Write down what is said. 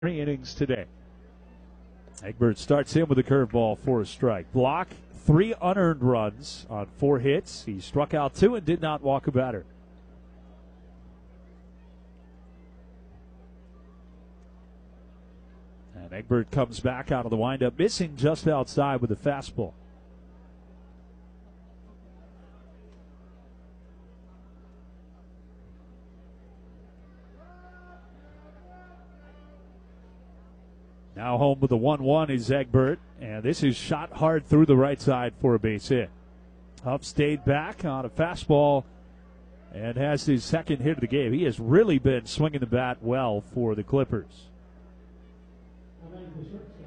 3 innings today. Egbert starts in with a curveball for a strike. Block, 3 unearned runs on 4 hits. He struck out 2 and did not walk a batter. And Egbert comes back out of the windup, missing just outside with a fastball. Now home with the 1-1 is Egbert, and this is shot hard through the right side for a base hit. Huff stayed back on a fastball and has his second hit of the game. He has really been swinging the bat well for the Clippers.